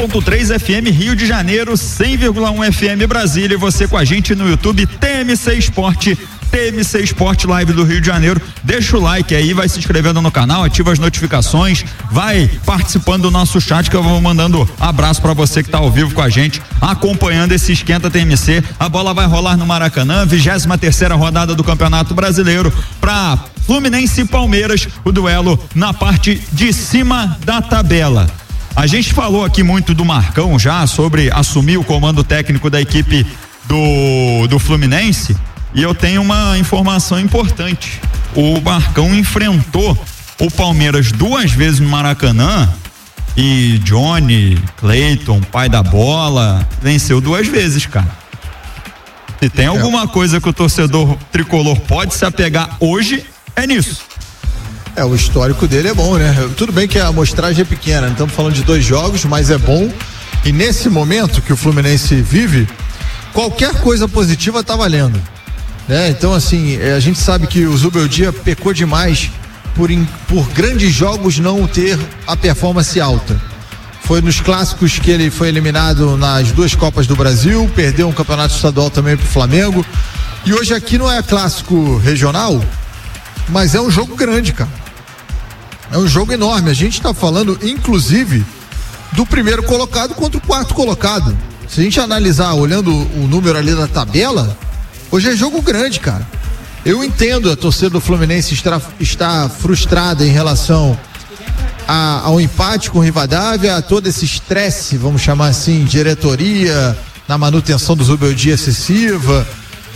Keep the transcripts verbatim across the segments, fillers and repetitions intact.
ponto três F M Rio de Janeiro, cem vírgula um F M Brasília, e você com a gente no YouTube T M C Esporte, T M C Esporte Live do Rio de Janeiro. Deixa o like aí, vai se inscrevendo no canal, ativa as notificações, vai participando do nosso chat que eu vou mandando abraço pra você que tá ao vivo com a gente, acompanhando esse Esquenta T M C. A bola vai rolar no Maracanã, vigésima terceira rodada do Campeonato Brasileiro, pra Fluminense e Palmeiras, o duelo na parte de cima da tabela. A gente falou aqui muito do Marcão já, sobre assumir o comando técnico da equipe do, do Fluminense, e eu tenho uma informação importante. O Marcão enfrentou o Palmeiras duas vezes no Maracanã e Johnny, Cleiton, pai da bola, venceu duas vezes, cara. Se tem alguma coisa que o torcedor tricolor pode se apegar hoje, é nisso. É, o histórico dele é bom, né? Tudo bem que a amostragem é pequena, não estamos falando de dois jogos, mas é bom. E nesse momento que o Fluminense vive, qualquer coisa positiva tá valendo, né? Então, assim, a gente sabe que o Zubeldia pecou demais por, in, por grandes jogos não ter a performance alta. Foi nos clássicos que ele foi eliminado nas duas Copas do Brasil, perdeu um campeonato estadual também pro Flamengo. E hoje aqui não é clássico regional, mas é um jogo grande, cara. É um jogo enorme. A gente tá falando, inclusive, do primeiro colocado contra o quarto colocado. Se a gente analisar, olhando o número ali da tabela, hoje é jogo grande, cara. Eu entendo a torcida do Fluminense está, está frustrada em relação a, ao empate com o Rivadavia, a todo esse estresse, vamos chamar assim, diretoria, na manutenção do Zubeldia excessiva.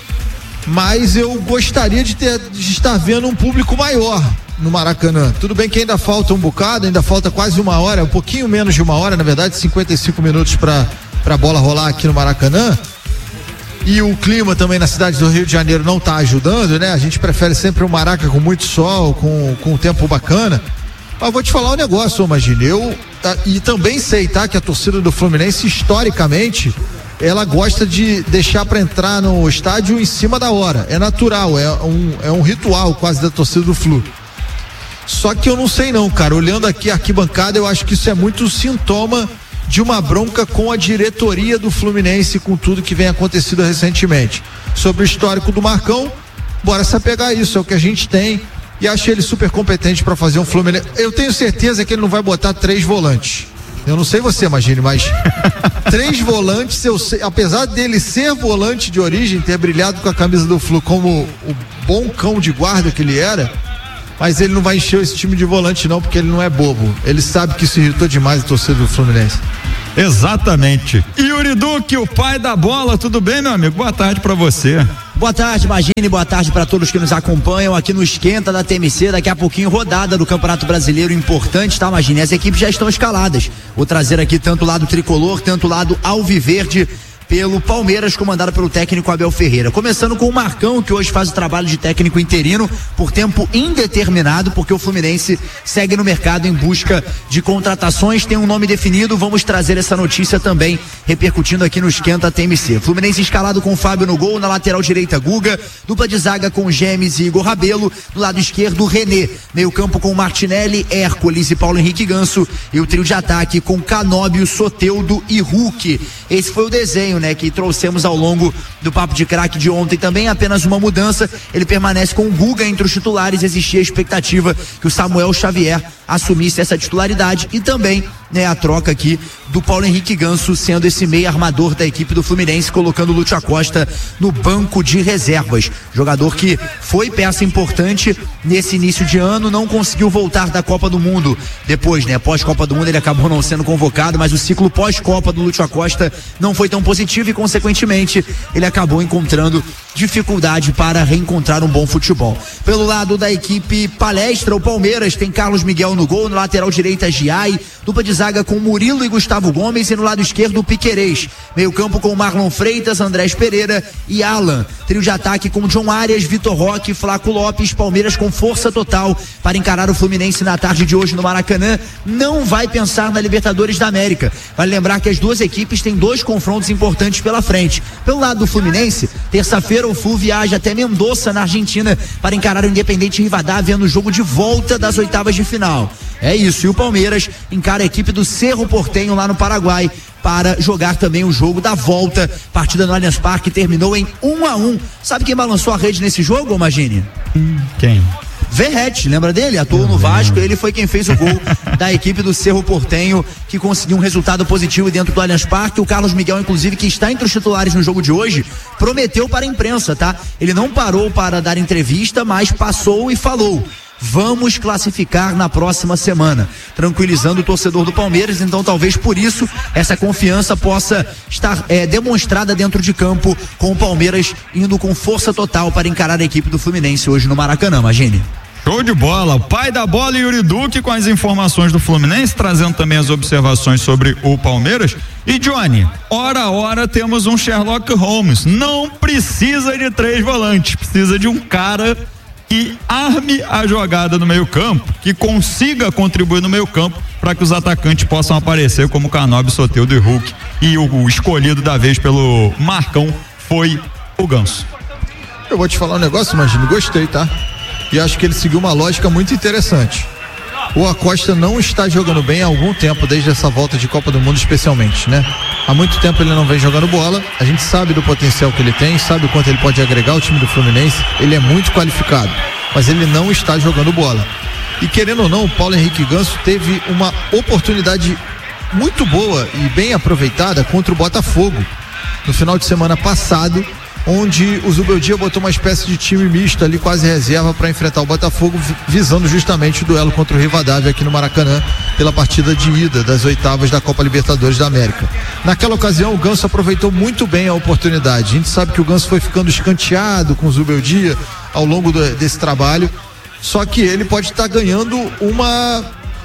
Mas eu gostaria de, ter, de estar vendo um público maior no Maracanã. Tudo bem que ainda falta um bocado, ainda falta quase uma hora, um pouquinho menos de uma hora, na verdade, cinquenta e cinco minutos para a bola rolar aqui no Maracanã. E o clima também na cidade do Rio de Janeiro não está ajudando, né? A gente prefere sempre um Maraca com muito sol, com, com um tempo bacana. Mas vou te falar um negócio, imagine, eu e também sei, tá, que a torcida do Fluminense, historicamente, ela gosta de deixar para entrar no estádio em cima da hora. É natural, é um, é um ritual quase da torcida do Flu. Só que eu não sei não, cara, olhando aqui a arquibancada, eu acho que isso é muito sintoma de uma bronca com a diretoria do Fluminense, com tudo que vem acontecido recentemente. Sobre o histórico do Marcão, bora se apegar a isso, é o que a gente tem, e acho ele super competente para fazer um Fluminense. Eu tenho certeza que ele não vai botar três volantes. Eu não sei você, imagine, mas três volantes, eu sei, apesar dele ser volante de origem, ter brilhado com a camisa do Flu como o bom cão de guarda que ele era, mas ele não vai encher esse time de volante não, porque ele não é bobo. Ele sabe que isso irritou demais a torcida do Fluminense. Exatamente. Yuri Duque, o pai da bola, tudo bem, meu amigo? Boa tarde pra você. Boa tarde, Magine, boa tarde para todos que nos acompanham aqui no Esquenta da T M C. Daqui a pouquinho rodada do Campeonato Brasileiro importante, tá, Magine? As equipes já estão escaladas. Vou trazer aqui tanto o lado tricolor, tanto o lado alviverde, pelo Palmeiras, comandado pelo técnico Abel Ferreira. Começando com o Marcão, que hoje faz o trabalho de técnico interino por tempo indeterminado, porque o Fluminense segue no mercado em busca de contratações, tem um nome definido. Vamos trazer essa notícia também, repercutindo aqui no Esquenta T M C. Fluminense escalado com o Fábio no gol, na lateral direita Guga, dupla de zaga com Gemes e Igor Rabelo, do lado esquerdo René, meio campo com Martinelli, Hércules e Paulo Henrique Ganso, e o trio de ataque com Canóbio, Soteldo e Hulk. Esse foi o desenho, né, que trouxemos ao longo do Papo de Craque de ontem. Também apenas uma mudança, ele permanece com o Guga entre os titulares. Existia a expectativa que o Samuel Xavier assumisse essa titularidade, e também, né, a troca aqui do Paulo Henrique Ganso sendo esse meio armador da equipe do Fluminense, colocando o Lúcio Acosta no banco de reservas, jogador que foi peça importante nesse início de ano, não conseguiu voltar da Copa do Mundo depois, né, pós-Copa do Mundo ele acabou não sendo convocado, mas o ciclo pós-Copa do Lúcio Acosta não foi tão positivo e consequentemente ele acabou encontrando dificuldade para reencontrar um bom futebol. Pelo lado da equipe Palestra, o Palmeiras tem Carlos Miguel no gol, no lateral direita Giai, dupla de zaga com Murilo e Gustavo Gomes, e no lado esquerdo Piquerez, meio campo com Marlon Freitas, Andrés Pereira e Alan, trio de ataque com John Arias, Vitor Roque, Flaco Lopes. Palmeiras com força total para encarar o Fluminense na tarde de hoje no Maracanã. Não vai pensar na Libertadores da América. Vale lembrar que as duas equipes têm dois confrontos importantes pela frente. Pelo lado do Fluminense, terça-feira o Flu viaja até Mendoza, na Argentina, para encarar o Independente Rivadavia no jogo de volta das oitavas de final. É isso, e o Palmeiras encara a equipe do Cerro Porteño lá no Paraguai para jogar também o jogo da volta. Partida no Allianz Parque terminou em um a um. Sabe quem balançou a rede nesse jogo, Imagine? Quem? Verrete, lembra dele? Atuou no Vasco, ele foi quem fez o gol da equipe do Cerro Porteño, que conseguiu um resultado positivo dentro do Allianz Parque. O Carlos Miguel, inclusive, que está entre os titulares no jogo de hoje, prometeu para a imprensa, tá? Ele não parou para dar entrevista, mas passou e falou: vamos classificar na próxima semana, tranquilizando o torcedor do Palmeiras. Então talvez por isso essa confiança possa estar é, demonstrada dentro de campo, com o Palmeiras indo com força total para encarar a equipe do Fluminense hoje no Maracanã. Imagine. Show de bola, o pai da bola, Yuri Duque, com as informações do Fluminense, trazendo também as observações sobre o Palmeiras. E Johnny, hora a hora temos um Sherlock Holmes, não precisa de três volantes, precisa de um cara que arme a jogada no meio campo, que consiga contribuir no meio campo para que os atacantes possam aparecer como Canóbio, Soteldo e Hulk. E o, o escolhido da vez pelo Marcão foi o Ganso. Eu vou te falar um negócio, Imagine, gostei, tá? E acho que ele seguiu uma lógica muito interessante. O Acosta não está jogando bem há algum tempo, desde essa volta de Copa do Mundo especialmente, né? Há muito tempo ele não vem jogando bola, a gente sabe do potencial que ele tem, sabe o quanto ele pode agregar ao time do Fluminense, ele é muito qualificado, mas ele não está jogando bola. E querendo ou não, o Paulo Henrique Ganso teve uma oportunidade muito boa e bem aproveitada contra o Botafogo no final de semana passado, onde o Zubeldia botou uma espécie de time misto ali, quase reserva, para enfrentar o Botafogo, visando justamente o duelo contra o Rivadavia aqui no Maracanã, pela partida de ida das oitavas da Copa Libertadores da América. Naquela ocasião, o Ganso aproveitou muito bem a oportunidade. A gente sabe que o Ganso foi ficando escanteado com o Zubeldia ao longo do, desse trabalho, só que ele pode estar ganhando uma,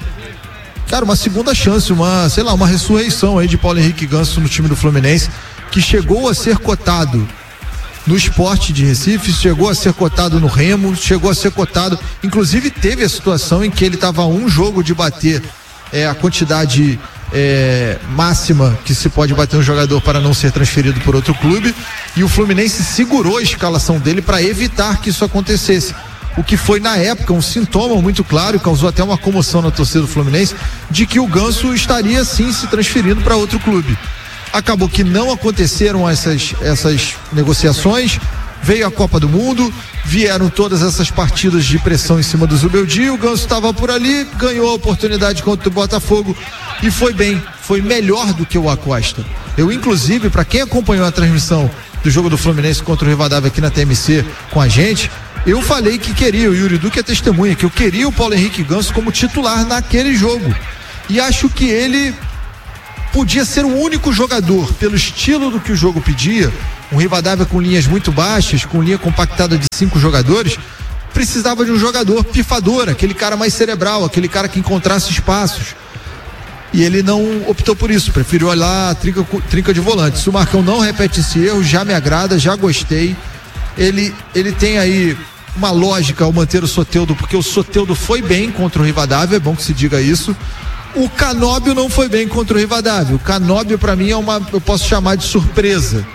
cara, uma segunda chance, uma, sei lá, uma ressurreição aí de Paulo Henrique Ganso no time do Fluminense, que chegou a ser cotado no Sport de Recife, chegou a ser cotado no Remo, chegou a ser cotado, inclusive teve a situação em que ele estava a um jogo de bater é, a quantidade é, máxima que se pode bater um jogador para não ser transferido por outro clube, e o Fluminense segurou a escalação dele para evitar que isso acontecesse, o que foi na época um sintoma muito claro, causou até uma comoção na torcida do Fluminense, de que o Ganso estaria sim se transferindo para outro clube. Acabou que não aconteceram essas, essas negociações, veio a Copa do Mundo, vieram todas essas partidas de pressão em cima do Zubeldia, o Ganso estava por ali, ganhou a oportunidade contra o Botafogo e foi bem, foi melhor do que o Acosta. Eu, inclusive, para quem acompanhou a transmissão do jogo do Fluminense contra o Rivadavia aqui na T M C com a gente, eu falei que queria, o Yuri Duque é testemunha, que eu queria o Paulo Henrique Ganso como titular naquele jogo, e acho que ele podia ser o único jogador, pelo estilo do que o jogo pedia, um Rivadavia com linhas muito baixas, com linha compactada de cinco jogadores, precisava de um jogador pifador, aquele cara mais cerebral, aquele cara que encontrasse espaços, e ele não optou por isso, preferiu olhar a trinca, trinca de volantes. Se o Marcão não repete esse erro, já me agrada, já gostei. Ele, ele tem aí uma lógica ao manter o Soteldo, porque o Soteldo foi bem contra o Rivadavia, é bom que se diga isso. O Canóbio não foi bem contra o Rivadavia. O Canóbio, para mim, é uma, eu posso chamar de surpresa.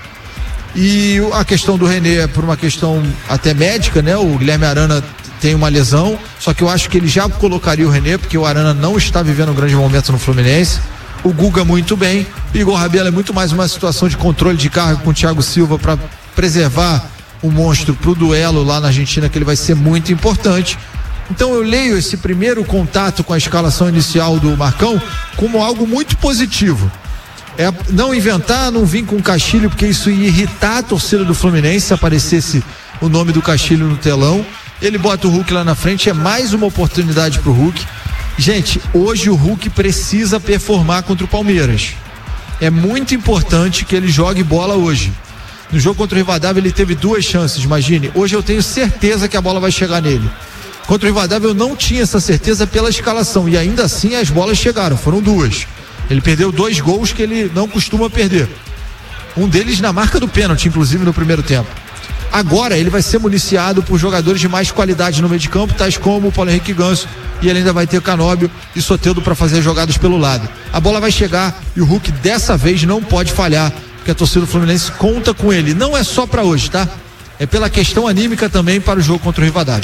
E a questão do René é por uma questão até médica, né? O Guilherme Arana tem uma lesão, só que eu acho que ele já colocaria o René, porque o Arana não está vivendo um grande momento no Fluminense. O Guga muito bem. O Igor Rabelo é muito mais uma situação de controle de carga com o Thiago Silva para preservar o monstro para o duelo lá na Argentina, que ele vai ser muito importante. Então eu leio esse primeiro contato com a escalação inicial do Marcão como algo muito positivo. É não inventar, não vir com o Castilho, porque isso ia irritar a torcida do Fluminense se aparecesse o nome do Castilho no telão. Ele bota o Hulk lá na frente, é mais uma oportunidade pro Hulk. Gente, hoje o Hulk precisa performar contra o Palmeiras. É muito importante que ele jogue bola hoje. No jogo contra o Rivadavia ele teve duas chances, imagine. Hoje eu tenho certeza que a bola vai chegar nele. Contra o Rivadavia eu não tinha essa certeza pela escalação, e ainda assim as bolas chegaram, foram duas. Ele perdeu dois gols que ele não costuma perder. Um deles na marca do pênalti, inclusive no primeiro tempo. Agora ele vai ser municiado por jogadores de mais qualidade no meio de campo, tais como o Paulo Henrique Ganso, e ele ainda vai ter Canóbio e Soteldo para fazer jogadas pelo lado. A bola vai chegar e o Hulk dessa vez não pode falhar, porque a torcida do Fluminense conta com ele. Não é só para hoje, tá? é pela questão anímica também para o jogo contra o Rivadavia.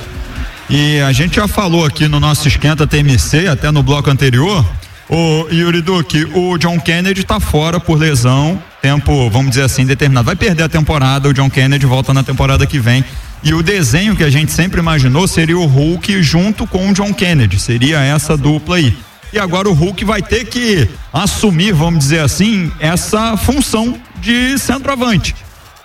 E a gente já falou aqui no nosso Esquenta T M C, até no bloco anterior, o Yuri Duque, o John Kennedy tá fora por lesão, tempo, vamos dizer assim, determinado. Vai perder a temporada, o John Kennedy volta na temporada que vem. E o desenho que a gente sempre imaginou seria o Hulk junto com o John Kennedy, seria essa dupla aí. E agora o Hulk vai ter que assumir, vamos dizer assim, essa função de centroavante.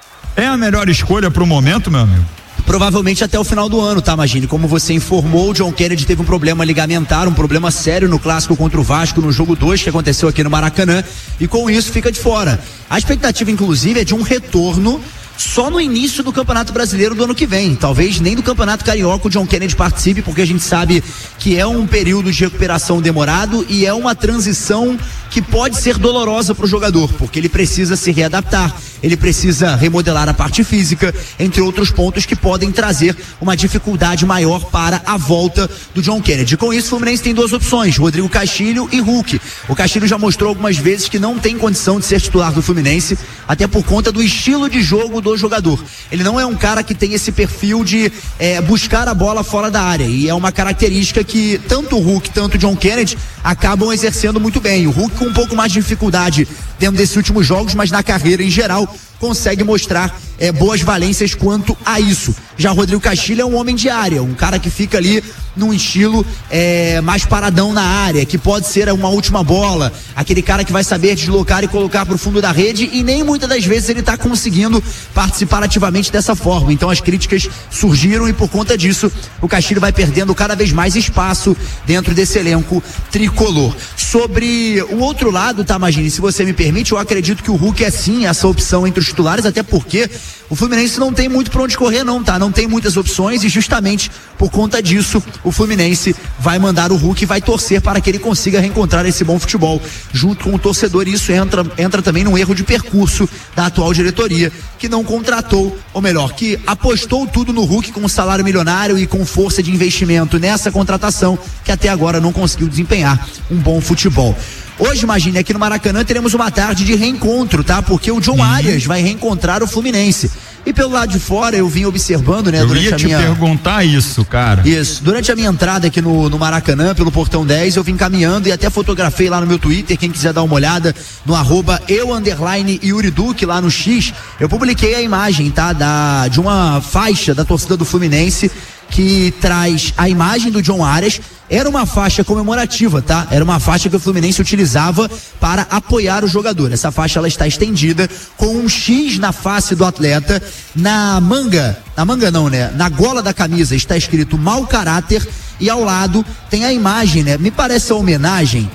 É a melhor escolha pro momento, meu amigo? Provavelmente até o final do ano, tá, Magine? Como você informou, o John Kennedy teve um problema ligamentar, um problema sério no clássico contra o Vasco no jogo dois que aconteceu aqui no Maracanã, e com isso fica de fora. A expectativa, inclusive, é de um retorno só no início do Campeonato Brasileiro do ano que vem. Talvez nem do Campeonato Carioca o John Kennedy participe, porque a gente sabe que é um período de recuperação demorado e é uma transição que pode ser dolorosa para o jogador, porque ele precisa se readaptar, ele precisa remodelar a parte física, entre outros pontos que podem trazer uma dificuldade maior para a volta do John Kennedy. Com isso, o Fluminense tem duas opções, Rodrigo Castilho e Hulk. O Castilho já mostrou algumas vezes que não tem condição de ser titular do Fluminense, até por conta do estilo de jogo do jogador. Ele não é um cara que tem esse perfil de é, buscar a bola fora da área, e é uma característica que tanto o Hulk, tanto o John Kennedy acabam exercendo muito bem. O Hulk com um pouco mais de dificuldade dentro desses últimos jogos, mas na carreira em geral consegue mostrar é, boas valências quanto a isso. Já Rodrigo Castilho é um homem de área, um cara que fica ali num estilo é, mais paradão na área, que pode ser uma última bola, aquele cara que vai saber deslocar e colocar pro fundo da rede, e nem muitas das vezes ele tá conseguindo participar ativamente dessa forma. Então as críticas surgiram e por conta disso o Castilho vai perdendo cada vez mais espaço dentro desse elenco tricolor. Sobre o outro lado, tá, Magine, se você me permite, eu acredito que o Hulk é sim essa opção entre os titulares, até porque o Fluminense não tem muito pra onde correr não, tá? Não tem muitas opções, e justamente por conta disso o Fluminense vai mandar o Hulk e vai torcer para que ele consiga reencontrar esse bom futebol junto com o torcedor, e isso entra, entra também num erro de percurso da atual diretoria, que não contratou, ou melhor, que apostou tudo no Hulk com um salário milionário e com força de investimento nessa contratação, que até agora não conseguiu desempenhar um bom futebol. Hoje, imagine, aqui no Maracanã teremos uma tarde de reencontro, tá? Porque o John uhum. Arias vai reencontrar o Fluminense. E pelo lado de fora eu vim observando, né? Eu durante ia a te minha... perguntar isso, cara. Isso. Durante a minha entrada aqui no, no Maracanã, pelo Portão dez, eu vim caminhando e até fotografei lá no meu Twitter. Quem quiser dar uma olhada no arroba eu underline Yuri Duque lá no X, eu publiquei a imagem, tá? Da, de uma faixa da torcida do Fluminense que traz a imagem do John Arias. Era uma faixa comemorativa, tá? Era uma faixa que o Fluminense utilizava para apoiar o jogador. Essa faixa, ela está estendida com um X na face do atleta. Na manga, na manga não, né? Na gola da camisa está escrito mau caráter, e ao lado tem a imagem, né? Me parece a homenagem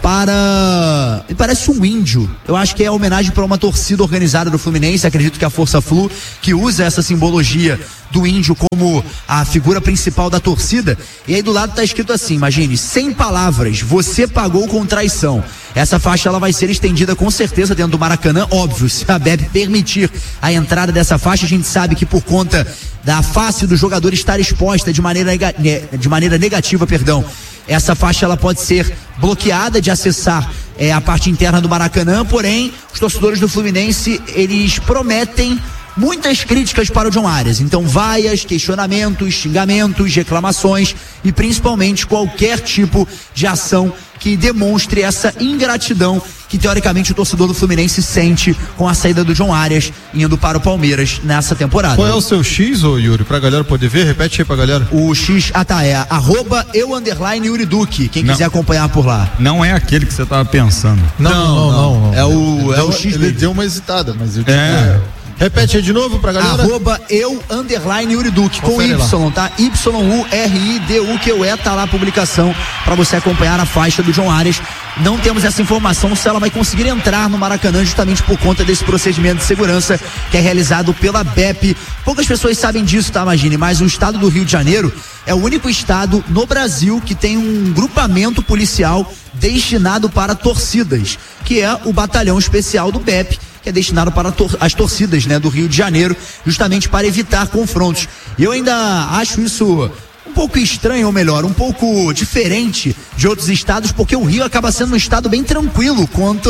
para... me parece um índio. Eu acho que é a homenagem para uma torcida organizada do Fluminense. Acredito que a Força Flu, que usa essa simbologia do índio como a figura principal da torcida. E aí do lado tá escrito assim, imagine, sem palavras, você pagou com traição. Essa faixa, ela vai ser estendida com certeza dentro do Maracanã, óbvio, se a B E P permitir a entrada dessa faixa. A gente sabe que por conta da face do jogador estar exposta de maneira, de maneira negativa, perdão, essa faixa, ela pode ser bloqueada de acessar é, a parte interna do Maracanã. Porém, os torcedores do Fluminense, eles prometem muitas críticas para o John Arias. Então, vaias, questionamentos, xingamentos, reclamações e principalmente qualquer tipo de ação que demonstre essa ingratidão que teoricamente o torcedor do Fluminense sente com a saída do John Arias indo para o Palmeiras nessa temporada. Qual é o seu X, ô Yuri, pra galera poder ver? Repete aí pra galera. O X, ah tá, é arroba eu underline Yuri Duque, quem não. quiser acompanhar por lá. Não é aquele que você tava pensando. Não, não, não. não, não. É o, é deu, o X. Ele deu uma hesitada, mas eu te... É. Repete aí de novo pra galera. Arroba eu, underline Yuri Duque, com Y, lá. Tá? Y U R I D U Q U E, tá lá a publicação pra você acompanhar a faixa do John Arias. Não temos essa informação se ela vai conseguir entrar no Maracanã, justamente por conta desse procedimento de segurança que é realizado pela B E P. Poucas pessoas sabem disso, tá, Magine? Mas o estado do Rio de Janeiro é o único estado no Brasil que tem um grupamento policial destinado para torcidas, que é o Batalhão Especial do B E P, que é destinado para tor- as torcidas, né, do Rio de Janeiro, justamente para evitar confrontos. E eu ainda acho isso um pouco estranho, ou melhor, um pouco diferente de outros estados, porque o Rio acaba sendo um estado bem tranquilo quanto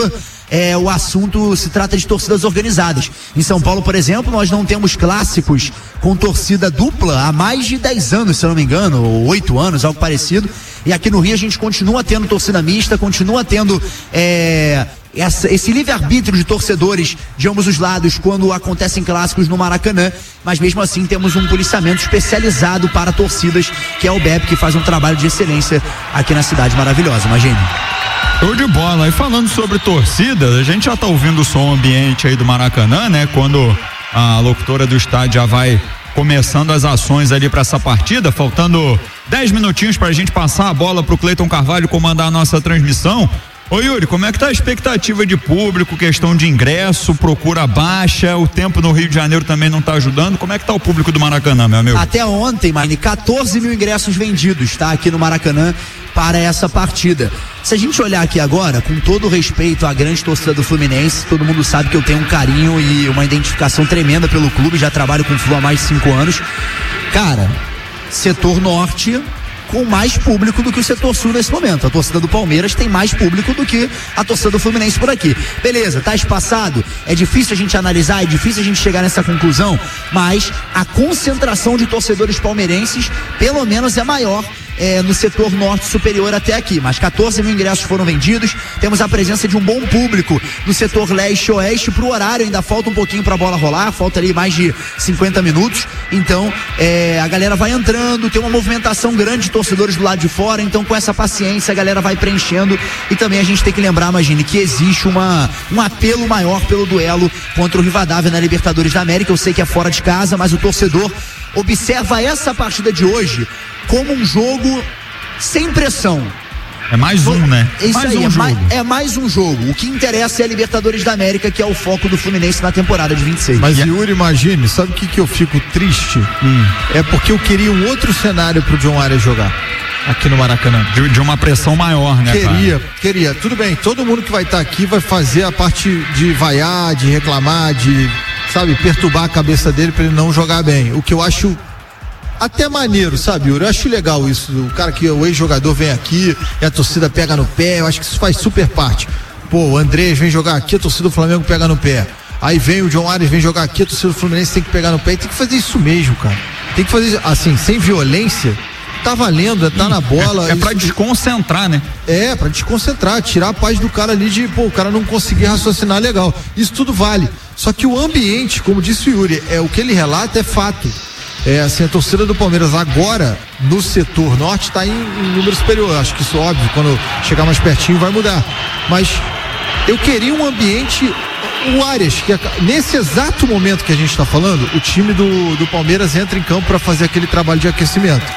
é, o assunto se trata de torcidas organizadas. Em São Paulo, por exemplo, nós não temos clássicos com torcida dupla há mais de dez anos, se eu não me engano, ou oito anos, algo parecido. E aqui no Rio a gente continua tendo torcida mista, continua tendo é, essa, esse livre-arbítrio de torcedores de ambos os lados quando acontecem clássicos no Maracanã, mas mesmo assim temos um policiamento especializado para torcidas, que é o B E P, que faz um trabalho de excelência aqui na cidade maravilhosa, imagine. Show de bola. E falando sobre torcida, a gente já tá ouvindo o som ambiente aí do Maracanã, né? Quando a locutora do estádio já vai começando as ações ali para essa partida, faltando dez minutinhos pra gente passar a bola pro Cleiton Carvalho comandar a nossa transmissão. Ô Yuri, como é que tá a expectativa de público, questão de ingresso, procura baixa, o tempo no Rio de Janeiro também não tá ajudando, como é que tá o público do Maracanã, meu amigo? Até ontem, Marne, quatorze mil ingressos vendidos, tá, aqui no Maracanã para essa partida. Se a gente olhar aqui agora, com todo o respeito à grande torcida do Fluminense, todo mundo sabe que eu tenho um carinho e uma identificação tremenda pelo clube, já trabalho com o Flu há mais de cinco anos. Cara, setor norte com mais público do que o setor sul nesse momento. A torcida do Palmeiras tem mais público do que a torcida do Fluminense por aqui. Beleza, tá espaçado, é difícil a gente analisar, é difícil a gente chegar nessa conclusão, mas a concentração de torcedores palmeirenses pelo menos é maior É, no setor norte superior até aqui, mas quatorze mil ingressos foram vendidos, temos a presença de um bom público no setor leste e oeste. Pro horário ainda falta um pouquinho pra bola rolar, falta ali mais de cinquenta minutos, então é, a galera vai entrando, tem uma movimentação grande de torcedores do lado de fora, então com essa paciência a galera vai preenchendo. E também a gente tem que lembrar, imagine, que existe uma, um apelo maior pelo duelo contra o Rivadavia na Libertadores da América. Eu sei que é fora de casa, mas o torcedor observa essa partida de hoje como um jogo sem pressão. É mais um, né? Isso mais aí, um é, jogo. mais, é mais um jogo. O que interessa é a Libertadores da América, que é o foco do Fluminense na temporada de vinte e seis. Mas Yuri, imagine, sabe o que, que eu fico triste? Hum. É porque eu queria um outro cenário pro John Arias jogar aqui no Maracanã. De, de uma pressão maior, né, Queria, cara? queria. Tudo bem, todo mundo que vai estar tá aqui vai fazer a parte de vaiar, de reclamar, de, sabe, perturbar a cabeça dele pra ele não jogar bem. O que eu acho até maneiro, sabe, Yuri? Eu acho legal isso. O cara que o ex-jogador vem aqui e a torcida pega no pé. Eu acho que isso faz super parte. Pô, o Andrés vem jogar aqui, a torcida do Flamengo pega no pé. Aí vem o John Arias, vem jogar aqui, a torcida do Fluminense tem que pegar no pé. E tem que fazer isso mesmo, cara. Tem que fazer assim, sem violência. Tá valendo, tá na bola. É, é pra isso... desconcentrar, né? É, pra desconcentrar, tirar a paz do cara ali de, pô, o cara não conseguir raciocinar legal. Isso tudo vale. Só que o ambiente, como disse o Yuri, é o que ele relata é fato. É, assim, a torcida do Palmeiras agora no setor norte está em, em número superior. Acho que isso, óbvio, quando chegar mais pertinho vai mudar. Mas eu queria um ambiente, o Arias, que nesse exato momento que a gente está falando, o time do, do Palmeiras entra em campo para fazer aquele trabalho de aquecimento.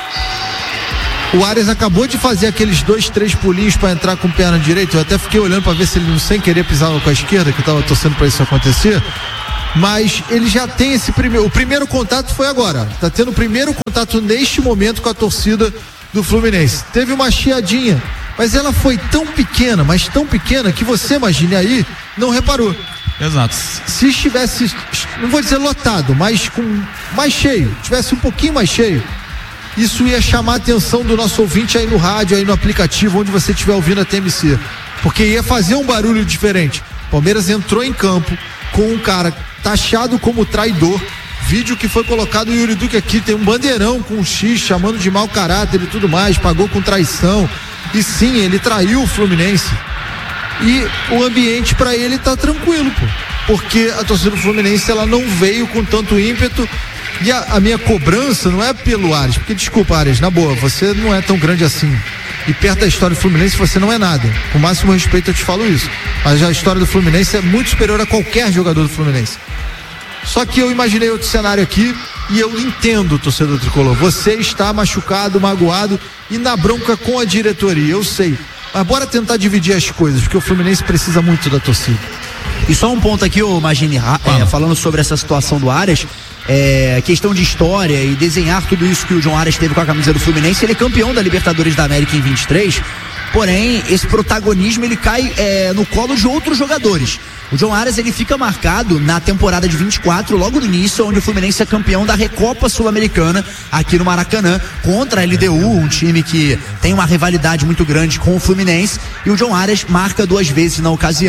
O Arias acabou de fazer aqueles dois, três pulinhos para entrar com perna direita. Eu até fiquei olhando para ver se ele não sem querer pisava com a esquerda, que eu tava torcendo para isso acontecer. Mas ele já tem esse primeiro, o primeiro contato foi agora, tá tendo o primeiro contato neste momento com a torcida do Fluminense. Teve uma chiadinha, mas ela foi tão pequena, mas tão pequena que você, imagine aí, não reparou. Exato. Se estivesse, não vou dizer lotado, mas com mais cheio, tivesse um pouquinho mais cheio, isso ia chamar a atenção do nosso ouvinte aí no rádio, aí no aplicativo, onde você estiver ouvindo a T M C, porque ia fazer um barulho diferente. Palmeiras entrou em campo com um cara taxado como traidor, vídeo que foi colocado, o Yuri Duque aqui tem um bandeirão com um X chamando de mau caráter e tudo mais, pagou com traição, e sim, ele traiu o Fluminense, e o ambiente pra ele tá tranquilo, pô, porque a torcida do Fluminense ela não veio com tanto ímpeto. E a, a minha cobrança não é pelo Arias, porque desculpa, Arias, na boa, você não é tão grande assim. E perto da história do Fluminense você não é nada. Com o máximo respeito eu te falo isso. Mas a história do Fluminense é muito superior a qualquer jogador do Fluminense. Só que eu imaginei outro cenário aqui e eu entendo, torcedor tricolor. Você está machucado, magoado e na bronca com a diretoria, eu sei. Mas bora tentar dividir as coisas, porque o Fluminense precisa muito da torcida. E só um ponto aqui, ô Magini, é, falando sobre essa situação do Arias, é, questão de história e desenhar tudo isso que o John Arias teve com a camisa do Fluminense. Ele é campeão da Libertadores da América em vinte e três, porém esse protagonismo ele cai é, no colo de outros jogadores. O John Arias ele fica marcado na temporada de vinte e quatro, logo no início, onde o Fluminense é campeão da Recopa Sul-Americana aqui no Maracanã, contra a L D U, um time que tem uma rivalidade muito grande com o Fluminense, e o John Arias marca duas vezes na ocasião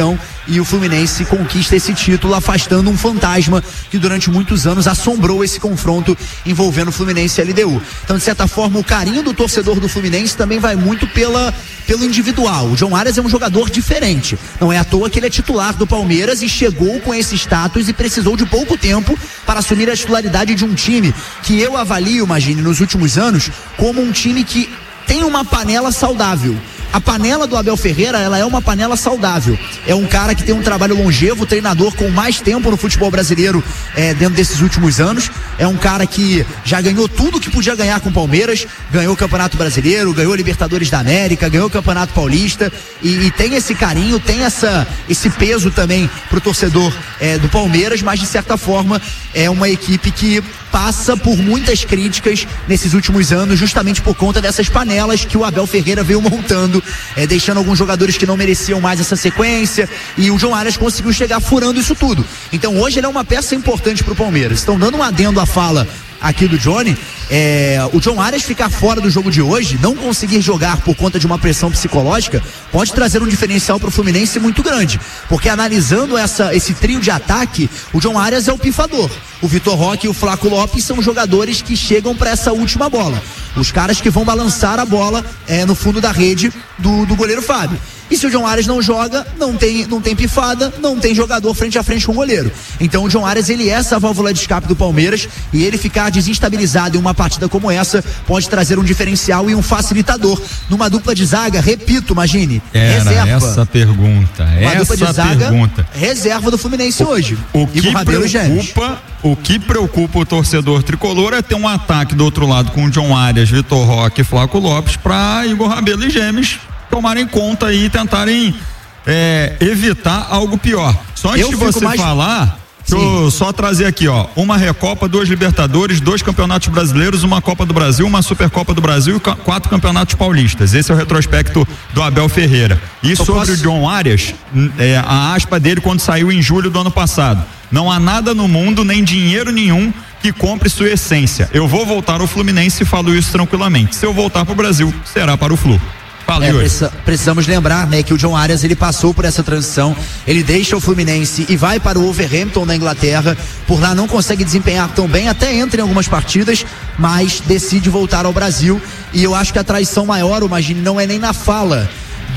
e o Fluminense conquista esse título, afastando um fantasma que durante muitos anos assombrou esse confronto envolvendo o Fluminense e a L D U. Então, de certa forma, o carinho do torcedor do Fluminense também vai muito pela, pelo individual. O John Arias é um jogador diferente, não é à toa que ele é titular do Palmeiras e chegou com esse status e precisou de pouco tempo para assumir a titularidade de um time que eu avalio, imagine, nos últimos anos, como um time que tem uma panela saudável. A panela do Abel Ferreira, ela é uma panela saudável. É um cara que tem um trabalho longevo, treinador com mais tempo no futebol brasileiro é, dentro desses últimos anos. É um cara que já ganhou tudo que podia ganhar com o Palmeiras, ganhou o Campeonato Brasileiro, ganhou a Libertadores da América, ganhou o Campeonato Paulista e, e tem esse carinho, tem essa, esse peso também pro torcedor é, do Palmeiras, mas de certa forma é uma equipe que passa por muitas críticas nesses últimos anos, justamente por conta dessas panelas que o Abel Ferreira veio montando, é, deixando alguns jogadores que não mereciam mais essa sequência, e o John Arias conseguiu chegar furando isso tudo. Então hoje ele é uma peça importante pro Palmeiras. Estão dando um adendo à fala aqui do Johnny, é, o John Arias ficar fora do jogo de hoje, não conseguir jogar por conta de uma pressão psicológica, pode trazer um diferencial pro Fluminense muito grande, porque analisando essa, esse trio de ataque, o John Arias é o pifador, o Vitor Roque e o Flaco Lopes são jogadores que chegam para essa última bola, os caras que vão balançar a bola é, no fundo da rede do, do goleiro Fábio. E se o John Arias não joga, não tem, não tem pifada, não tem jogador frente a frente com o goleiro. Então o John Arias, ele é essa válvula de escape do Palmeiras, e ele ficar desestabilizado em uma partida como essa pode trazer um diferencial e um facilitador numa dupla de zaga, repito, imagine, Era reserva. essa pergunta, uma essa dupla de zaga, pergunta. Reserva do Fluminense o, hoje. O que Igor Rabelo e Gêmeos. preocupa, o que preocupa o torcedor tricolor é ter um ataque do outro lado com o John Arias, Vitor Roque e Flaco Lopes para Igor Rabelo e Gêmeos tomarem conta aí e tentarem é, evitar algo pior. Só antes Eu de você mais... falar, deixa eu só trazer aqui, ó, uma Recopa, duas Libertadores, dois Campeonatos Brasileiros, uma Copa do Brasil, uma Supercopa do Brasil e quatro Campeonatos Paulistas. Esse é o retrospecto do Abel Ferreira. E eu sobre posso... o John Arias, é, a aspa dele quando saiu em julho do ano passado: não há nada no mundo, nem dinheiro nenhum que compre sua essência. Eu vou voltar ao Fluminense e falo isso tranquilamente. Se eu voltar para o Brasil, será para o Flu. É, precisa, precisamos lembrar, né, que o John Arias, ele passou por essa transição, ele deixa o Fluminense e vai para o Wolverhampton na Inglaterra, por lá não consegue desempenhar tão bem, até entra em algumas partidas, mas decide voltar ao Brasil, e eu acho que a traição maior, imagine, não é nem na fala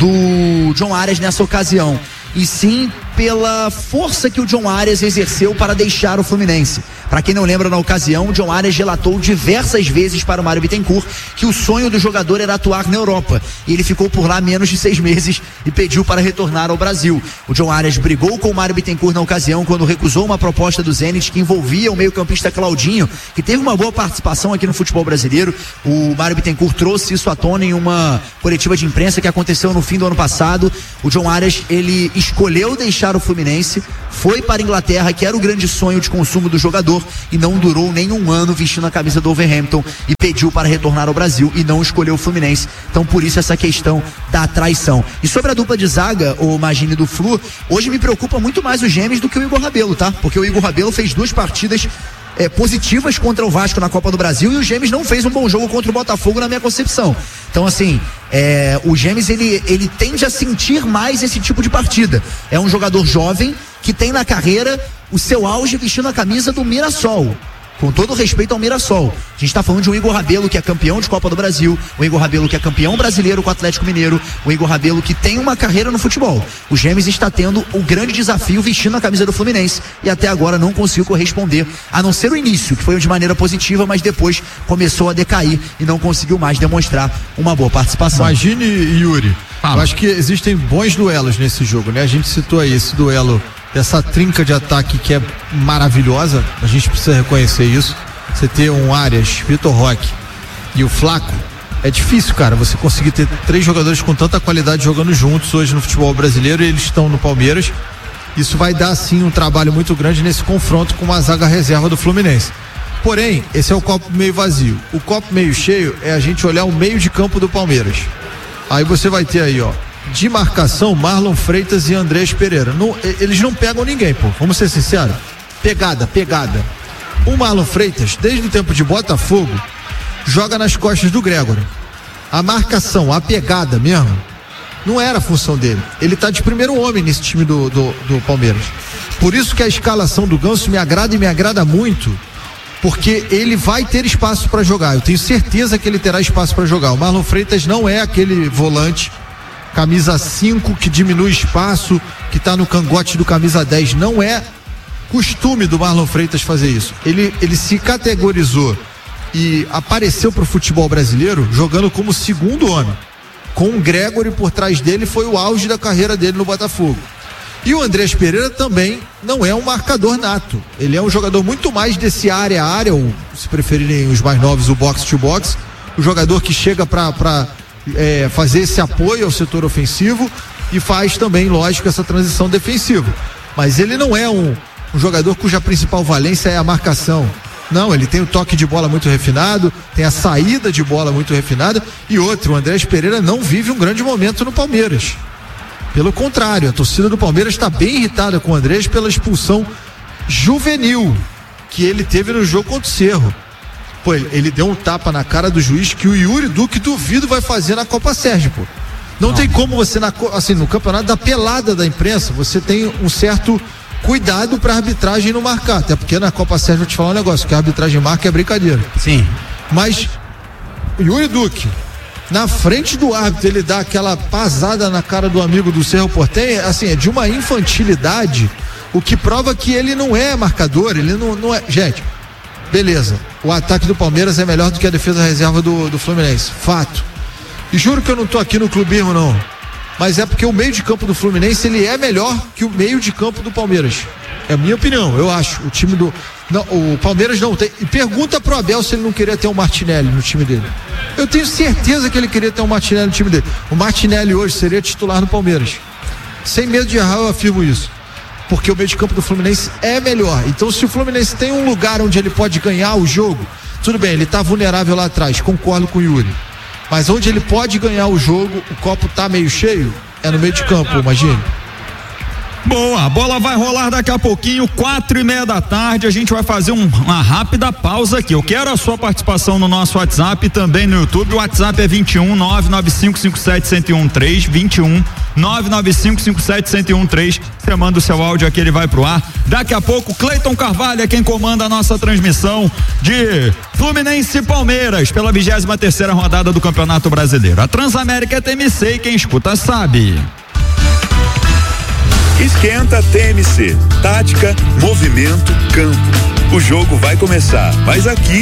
do John Arias nessa ocasião, e sim pela força que o John Arias exerceu para deixar o Fluminense. Para quem não lembra, na ocasião, o John Arias relatou diversas vezes para o Mário Bittencourt que o sonho do jogador era atuar na Europa, e ele ficou por lá menos de seis meses e pediu para retornar ao Brasil. O John Arias brigou com o Mário Bittencourt na ocasião quando recusou uma proposta do Zenit que envolvia o meio-campista Claudinho, que teve uma boa participação aqui no futebol brasileiro. O Mário Bittencourt trouxe isso à tona em uma coletiva de imprensa que aconteceu no fim do ano passado. O John Arias, ele escolheu deixar o Fluminense, foi para a Inglaterra, que era o grande sonho de consumo do jogador, e não durou nem um ano vestindo a camisa do Wolverhampton, e pediu para retornar ao Brasil e não escolheu o Fluminense. Então por isso essa questão da traição. E sobre a dupla de zaga, o Magini do Flu, hoje me preocupa muito mais os Gêmeos do que o Igor Rabelo, tá? Porque o Igor Rabelo fez duas partidas É, positivas contra o Vasco na Copa do Brasil, e o Gêmeos não fez um bom jogo contra o Botafogo, na minha concepção. Então assim, é, o Gêmeos ele, ele tende a sentir mais esse tipo de partida. É um jogador jovem que tem na carreira o seu auge vestindo a camisa do Mirassol, com todo respeito ao Mirassol. A gente está falando de um Igor Rabelo que é campeão de Copa do Brasil, o Igor Rabelo que é campeão brasileiro com o Atlético Mineiro, o Igor Rabelo que tem uma carreira no futebol. O Gêmeos está tendo o grande desafio vestindo a camisa do Fluminense, e até agora não conseguiu corresponder, a não ser o início, que foi de maneira positiva, mas depois começou a decair e não conseguiu mais demonstrar uma boa participação. Imagine, Yuri, ah, eu acho que existem bons duelos nesse jogo, né? A gente citou aí esse duelo, essa trinca de ataque que é maravilhosa, a gente precisa reconhecer isso. Você ter um Arias, Vitor Roque e o Flaco, é difícil, cara, você conseguir ter três jogadores com tanta qualidade jogando juntos hoje no futebol brasileiro, e eles estão no Palmeiras. Isso vai dar sim um trabalho muito grande nesse confronto com uma zaga reserva do Fluminense. Porém, esse é o copo meio vazio. O copo meio cheio é a gente olhar o meio de campo do Palmeiras. Aí você vai ter aí, ó, de marcação, Marlon Freitas e Andrés Pereira. Não, eles não pegam ninguém, pô. Vamos ser sinceros. Pegada, pegada. O Marlon Freitas, desde o tempo de Botafogo, joga nas costas do Gregório. A marcação, a pegada mesmo, Não era a função dele. Ele tá de primeiro homem nesse time do, do, do Palmeiras. Por isso que a escalação do Ganso me agrada e me agrada muito, porque ele vai ter espaço para jogar. Eu tenho certeza que ele terá espaço para jogar. O Marlon Freitas não é aquele volante camisa cinco que diminui espaço, que tá no cangote do camisa dez. Não é costume do Marlon Freitas fazer isso. Ele, ele se categorizou e apareceu pro futebol brasileiro jogando como segundo homem. Com o Gregory por trás dele, foi o auge da carreira dele no Botafogo. E o Andrés Pereira também não é um marcador nato. Ele é um jogador muito mais desse área a área, ou se preferirem os mais novos, o box to box. O jogador que chega para é, fazer esse apoio ao setor ofensivo e faz também, lógico, essa transição defensiva. Mas ele não é um, um jogador cuja principal valência é a marcação. Não, ele tem o toque de bola muito refinado, tem a saída de bola muito refinada. E outro, o Andrés Pereira não vive um grande momento no Palmeiras. Pelo contrário, a torcida do Palmeiras está bem irritada com o Andrés pela expulsão juvenil que ele teve no jogo contra o Cerro. Pô, ele, ele deu um tapa na cara do juiz que o Yuri Duque, duvido, vai fazer na Copa Sérgio, pô. Não, não tem como você, na, assim, no campeonato da pelada da imprensa, você tem um certo cuidado pra arbitragem não marcar, até porque na Copa Sérgio, vou te falar um negócio, que a arbitragem marca é brincadeira. Sim. Mas Yuri Duque, na frente do árbitro, ele dá aquela pasada na cara do amigo do Cerro Porteño, assim, é de uma infantilidade, o que prova que ele não é marcador, ele não, não é, gente, beleza, o ataque do Palmeiras é melhor do que a defesa reserva do, do Fluminense, fato, e juro que eu não tô aqui no clubismo não, mas é porque o meio de campo do Fluminense, ele é melhor que o meio de campo do Palmeiras. É a minha opinião, eu acho. O time do. Não, o Palmeiras não tem. E pergunta pro Abel se ele não queria ter um Martinelli no time dele. Eu tenho certeza que ele queria ter um Martinelli no time dele. O Martinelli hoje seria titular no Palmeiras. Sem medo de errar, eu afirmo isso. Porque o meio de campo do Fluminense é melhor. Então, se o Fluminense tem um lugar onde ele pode ganhar o jogo, tudo bem, ele tá vulnerável lá atrás, concordo com o Yuri. Mas onde ele pode ganhar o jogo, o copo tá meio cheio, é no meio de campo, imagine. Boa, a bola vai rolar daqui a pouquinho, quatro e meia da tarde, a gente vai fazer um, uma rápida pausa aqui. Eu quero a sua participação no nosso WhatsApp e também no YouTube. O WhatsApp é vinte e um, nove nove cinco cinco sete, um zero um três, vinte e um, nove nove cinco cinco sete, um zero um três. Você manda o seu áudio aqui, ele vai pro ar. Daqui a pouco, Cleiton Carvalho é quem comanda a nossa transmissão de Fluminense e Palmeiras pela vigésima terceira rodada do Campeonato Brasileiro. A Transamérica é T M C e quem escuta sabe. Esquenta T M C. Tática, movimento, campo. O jogo vai começar, mas aqui